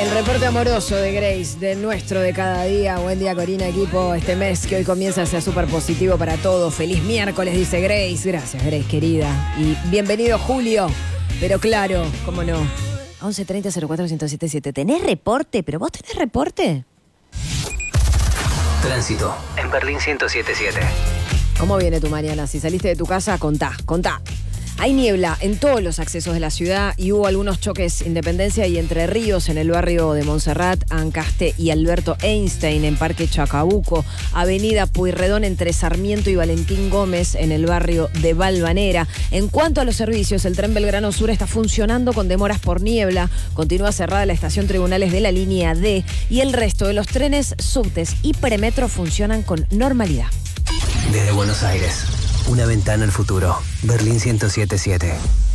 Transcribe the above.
El reporte amoroso de Grace, de nuestro de cada día. Buen día, Corina, equipo. Este mes que hoy comienza a ser súper positivo para todos. Feliz miércoles, dice Grace. Gracias, Grace, querida. Y bienvenido, Julio. Pero claro, cómo no. 1130-04-1077. ¿Tenés reporte? ¿Pero vos tenés reporte? Tránsito en Berlín 107.7. ¿Cómo viene tu mañana? Si saliste de tu casa, contá. Hay niebla en todos los accesos de la ciudad y hubo algunos choques Independencia y Entre Ríos en el barrio de Montserrat, Ancaste y Alberto Einstein en Parque Chacabuco, Avenida Pueyrredón entre Sarmiento y Valentín Gómez en el barrio de Valvanera. En cuanto a los servicios, el tren Belgrano Sur está funcionando con demoras por niebla, continúa cerrada la estación Tribunales de la línea D y el resto de los trenes, subtes y premetro funcionan con normalidad. Desde Buenos Aires, una ventana al futuro. Berlín 107.7.